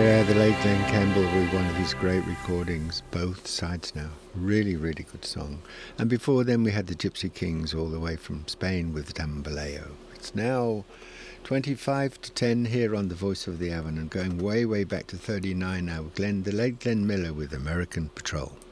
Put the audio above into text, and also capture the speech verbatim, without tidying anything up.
Yeah, the late Glenn Campbell with one of his great recordings, Both Sides Now. Really, really good song. And before then we had the Gypsy Kings all the way from Spain with Tambaleo. It's now twenty-five to ten here on The Voice of the Avon and going way, way back to thirty-nine now. Glenn, the late Glenn Miller with American Patrol.